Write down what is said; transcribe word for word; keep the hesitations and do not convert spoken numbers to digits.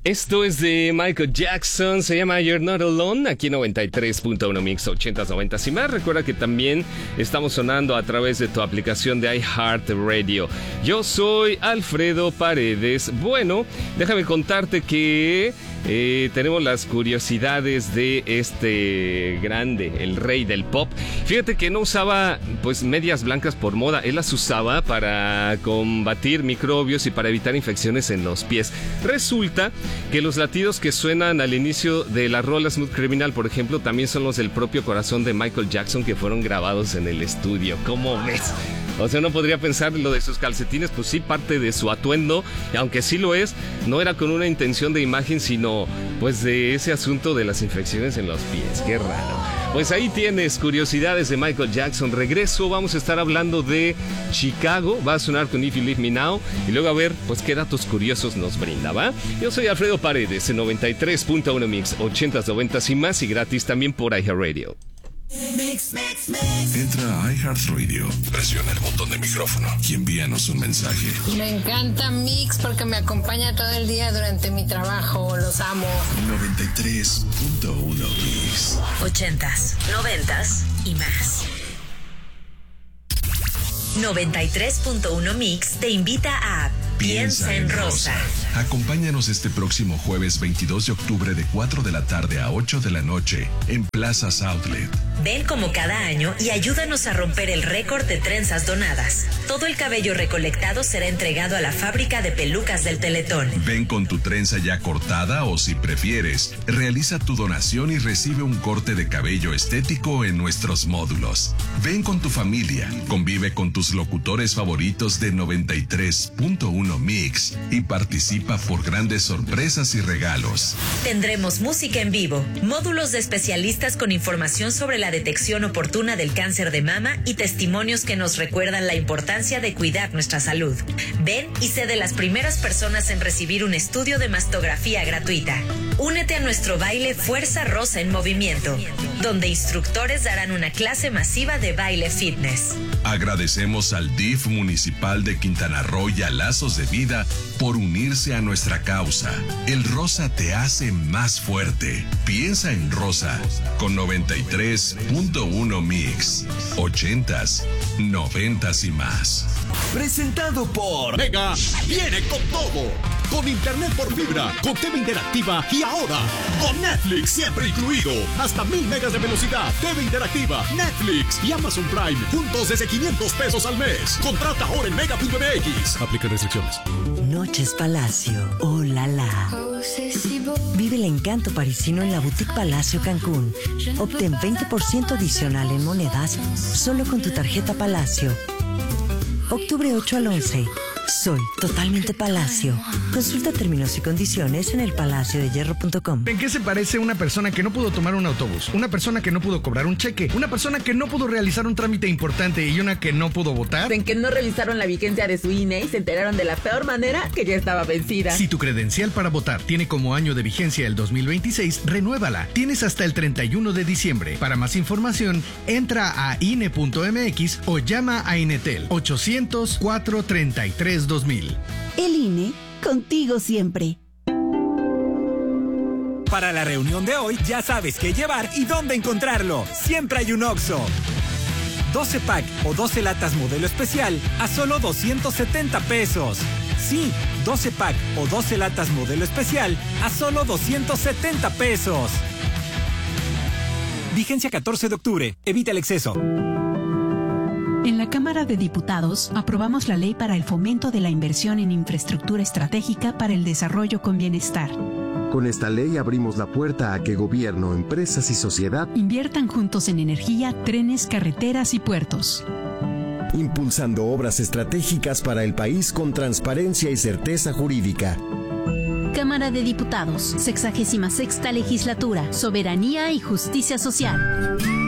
Esto es de Michael Jackson, se llama You're Not Alone, aquí noventa y tres punto uno Mix ochentas, noventas y más. Recuerda que también estamos sonando a través de tu aplicación de iHeartRadio. Yo soy Alfredo Paredes. Bueno, déjame contarte que eh, tenemos las curiosidades de este grande, el rey del pop. Fíjate que no usaba pues medias blancas por moda, él las usaba para combatir microbios y para evitar infecciones en los pies. Resulta que los latidos que suenan al inicio de la rola Smooth Criminal, por ejemplo, también son los del propio corazón de Michael Jackson, que fueron grabados en el estudio. ¿Cómo ves? O sea, uno podría pensar lo de sus calcetines, pues sí, parte de su atuendo, y aunque sí lo es, no era con una intención de imagen, sino pues de ese asunto de las infecciones en los pies. Qué raro. Pues ahí tienes curiosidades de Michael Jackson. Regreso, vamos a estar hablando de Chicago, va a sonar con If You Leave Me Now, y luego a ver pues qué datos curiosos nos brinda, ¿va? Yo soy Alfredo Paredes, en noventa y tres punto uno Mix ochentas, noventas y más, y gratis también por iHeartRadio. Mix, mix, mix. Entra a iHeartRadio, presiona el botón de micrófono y envíanos un mensaje. Me encanta Mix porque me acompaña todo el día durante mi trabajo. Los amo. noventa y tres punto uno Mix. Ochentas, noventas y más. noventa y tres punto uno Mix te invita a Piensa, Piensa en Rosa. Rosa. Acompáñanos este próximo jueves veintidós de octubre de cuatro de la tarde a ocho de la noche en Plazas Outlet. Ven como cada año y ayúdanos a romper el récord de trenzas donadas. Todo el cabello recolectado será entregado a la fábrica de pelucas del Teletón. Ven con tu trenza ya cortada o, si prefieres, realiza tu donación y recibe un corte de cabello estético en nuestros módulos. Ven con tu familia, convive con tus locutores favoritos de noventa y tres punto uno Mix y participa por grandes sorpresas y regalos. Tendremos música en vivo, módulos de especialistas con información sobre la detección oportuna del cáncer de mama y testimonios que nos recuerdan la importancia de cuidar nuestra salud. Ven y sé de las primeras personas en recibir un estudio de mastografía gratuita. Únete a nuestro baile Fuerza Rosa en Movimiento, donde instructores darán una clase masiva de baile fitness. Agradecemos al D I F municipal de Quintana Roo y a Lazos de Vida por unirse a nuestra causa. El rosa te hace más fuerte. Piensa en Rosa con noventa y tres punto uno Mix. Ochentas, noventas y más. Presentado por Mega, viene con todo. Con internet por fibra, con T V interactiva y ahora con Netflix siempre incluido. Hasta mil megas de velocidad. T V interactiva, Netflix y Amazon Prime juntos desde quinientos pesos al mes. Contrata ahora en mega punto m x. Aplica restricciones. Noches Palacio, oh la la. Vive el encanto parisino en la Boutique Palacio Cancún. Obtén veinte por ciento adicional en monedas solo con tu tarjeta Palacio. Octubre ocho al once. Soy totalmente Palacio. Consulta términos y condiciones en el palacio de hierro punto com. ¿En qué se parece una persona que no pudo tomar un autobús? Una persona que no pudo cobrar un cheque. Una persona que no pudo realizar un trámite importante y una que no pudo votar. En que no revisaron la vigencia de su I N E y se enteraron de la peor manera que ya estaba vencida. Si tu credencial para votar tiene como año de vigencia el dos mil veintiséis, renuévala. Tienes hasta el treinta y uno de diciembre. Para más información, entra a I N E punto m x o llama a Inetel ochocientos, cuatro treinta y tres, dos mil. El I N E, contigo siempre. Para la reunión de hoy ya sabes qué llevar y dónde encontrarlo. Siempre hay un Oxxo. doce pack o doce latas modelo especial a solo doscientos setenta pesos. Sí, doce pack o doce latas modelo especial a solo doscientos setenta pesos. Vigencia catorce de octubre. Evita el exceso. En la Cámara de Diputados aprobamos la ley para el fomento de la inversión en infraestructura estratégica para el desarrollo con bienestar. Con esta ley abrimos la puerta a que gobierno, empresas y sociedad inviertan juntos en energía, trenes, carreteras y puertos. Impulsando obras estratégicas para el país con transparencia y certeza jurídica. Cámara de Diputados, sexagésima sexta legislatura, soberanía y justicia social.